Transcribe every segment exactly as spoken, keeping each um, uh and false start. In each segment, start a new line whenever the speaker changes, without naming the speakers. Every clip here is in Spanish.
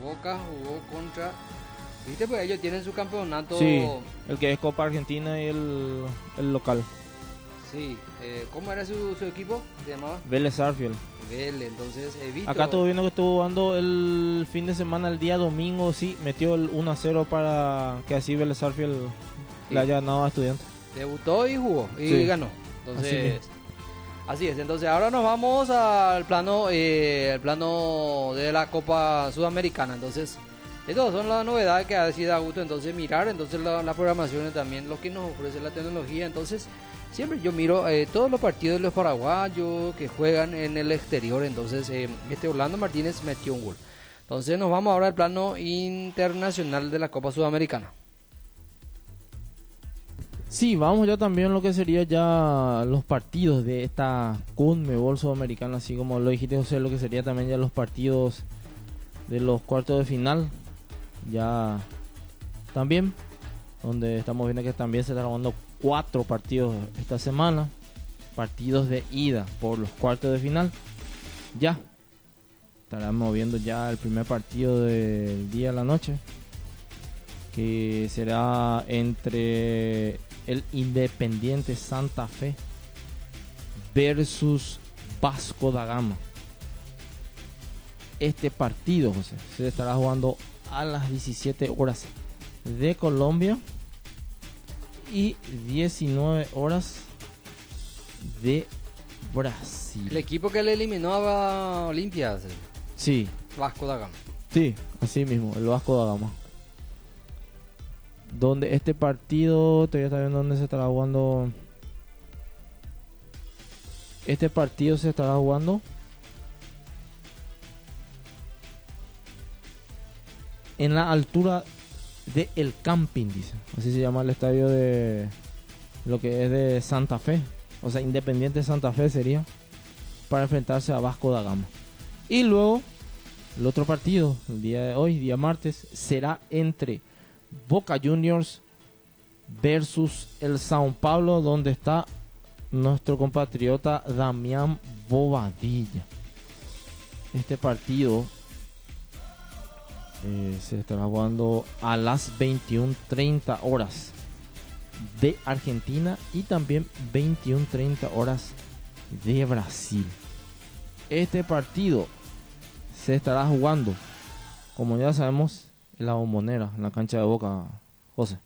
Boca jugó contra... ¿Viste? Pues ellos tienen su campeonato...
Sí, el que es Copa Argentina y el, el local.
Sí, eh, ¿cómo era su, su equipo? ¿Se llamaba?
Vélez Sarsfield.
Vélez, entonces he visto...
Acá estuve viendo que estuvo jugando el fin de semana, el día domingo, sí, metió el uno a cero para que así Vélez Sarsfield
Sí.
le haya ganado a Estudiantes.
Debutó y jugó y
Sí.
ganó.
Así
Entonces,
mismo.
así es. Entonces ahora nos vamos al plano, eh, al plano de la Copa Sudamericana. Entonces, estas son las novedades que a veces da gusto entonces mirar. Entonces la, la programación también, lo que nos ofrece la tecnología. Entonces, siempre yo miro eh, todos los partidos de los paraguayos que juegan en el exterior. Entonces, eh, este Orlando Martínez metió un gol. Entonces nos vamos ahora al plano internacional de la Copa Sudamericana.
Sí, vamos ya también lo que sería ya los partidos de esta Conmebol Sudamericana, así como lo dijiste José, lo que sería también ya los partidos de los cuartos de final, ya también, donde estamos viendo que también se están jugando cuatro partidos esta semana, partidos de ida por los cuartos de final, ya, estaremos viendo ya el primer partido del día a la noche, que será entre el Independiente Santa Fe versus Vasco da Gama. Este partido, José, se estará jugando a las diecisiete horas de Colombia y diecinueve horas de Brasil.
El equipo que le eliminó a Olimpia,
Sí,
Vasco da Gama.
sí, así mismo, el Vasco da Gama. Donde este partido, todavía está viendo dónde se estará jugando. Este partido se estará jugando en la altura de El Camping, dice. Así se llama el estadio de lo que es de Santa Fe. O sea, Independiente Santa Fe sería para enfrentarse a Vasco da Gama. Y luego, el otro partido, el día de hoy, día martes, será entre Boca Juniors versus el São Paulo, donde está nuestro compatriota Damián Bobadilla. Este partido eh, se estará jugando a las veintiuna treinta horas de Argentina y también veintiuna treinta horas de Brasil. Este partido se estará jugando, como ya sabemos, en la Bombonera, en la cancha de Boca, José.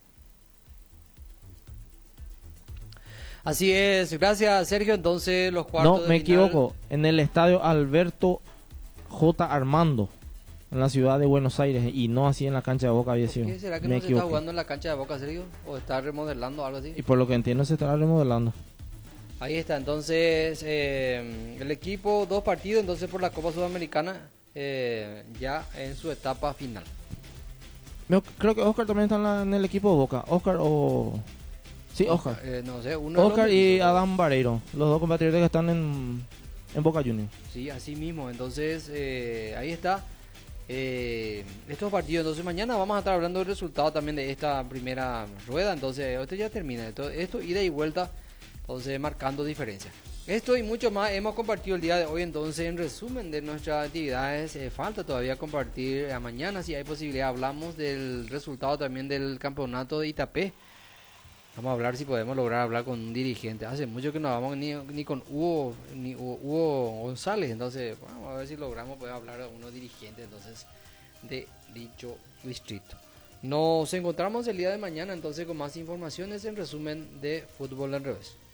Así es, gracias Sergio. Entonces los cuartos
No,
de
me
final-
equivoco, en el estadio Alberto J. Armando, en la ciudad de Buenos Aires, y no así en la cancha de Boca había sido.
¿Qué será que
Me
no se está
equivoqué.
jugando en la cancha de Boca, Sergio? ¿O está remodelando algo así?
Y por lo que entiendo se estará remodelando.
Ahí está, entonces eh, el equipo, dos partidos entonces por la Copa Sudamericana eh, ya en su etapa final.
Me- Creo que Oscar también está en, la- en el equipo de Boca. Oscar o... Sí, Oscar.
Eh, no sé, uno de
Oscar
los
y
mellizos.
Adán Vareiro, los dos compatriotas que están en, en Boca Juniors.
Sí, así mismo. Entonces, eh, ahí está. Eh, estos partidos. Entonces, mañana vamos a estar hablando del resultado también de esta primera rueda. Entonces, esto ya termina. Esto, esto ida y vuelta. Entonces, marcando diferencia. Esto y mucho más hemos compartido el día de hoy. Entonces, en resumen de nuestras actividades, eh, falta todavía compartir a mañana. Si hay posibilidad, hablamos del resultado también del campeonato de Itapé. Vamos a hablar si podemos lograr hablar con un dirigente. Hace mucho que no vamos ni, ni con Hugo ni Hugo, Hugo González. Entonces, vamos a ver si logramos poder hablar a unos dirigentes entonces de dicho distrito. Nos encontramos el día de mañana entonces con más informaciones en resumen de Fútbol al Revés.